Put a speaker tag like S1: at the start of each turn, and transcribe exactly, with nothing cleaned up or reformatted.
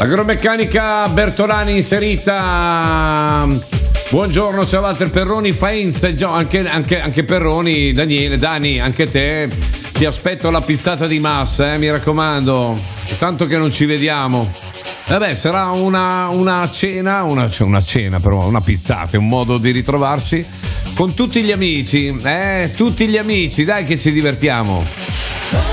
S1: Agromeccanica Bertolani inserita. Buongiorno, ciao Walter Perroni, Faenz, anche, anche, anche Perroni, Daniele, Dani, anche te. Ti aspetto alla pizzata di massa, eh, mi raccomando. Tanto che non ci vediamo. Vabbè, sarà una, una cena, una, cioè una cena però, una pizzata, un modo di ritrovarsi con tutti gli amici, eh, tutti gli amici, dai che ci divertiamo.